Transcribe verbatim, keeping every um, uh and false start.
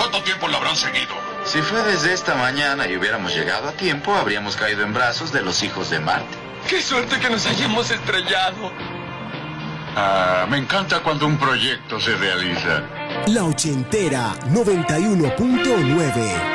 ¿Cuánto tiempo la habrán seguido? Si fue desde esta mañana y hubiéramos llegado a tiempo, habríamos caído en brazos de los hijos de Marte. ¡Qué suerte que nos hayamos estrellado! Ah, me encanta cuando un proyecto se realiza. La Ochentera noventa y uno punto nueve.